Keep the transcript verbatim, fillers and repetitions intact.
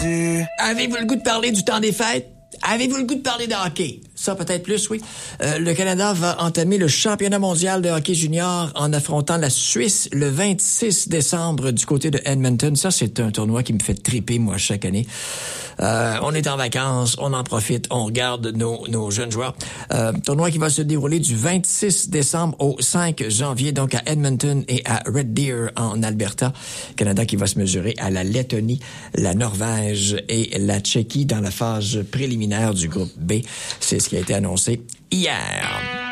du... Avez-vous le goût de parler du temps des fêtes? Avez-vous le goût de parler de hockey? Ça, peut-être plus, oui. Euh, le Canada va entamer le championnat mondial de hockey junior en affrontant la Suisse le vingt-six décembre du côté de Edmonton. Ça, c'est un tournoi qui me fait triper, moi, chaque année. Euh, on est en vacances, on en profite, on regarde nos, nos jeunes joueurs. Euh, tournoi qui va se dérouler du vingt-six décembre au cinq janvier, donc à Edmonton et à Red Deer en Alberta. Canada qui va se mesurer à la Lettonie, la Norvège et la Tchéquie dans la phase préliminaire du groupe B. C'est ce qui a été annoncé hier.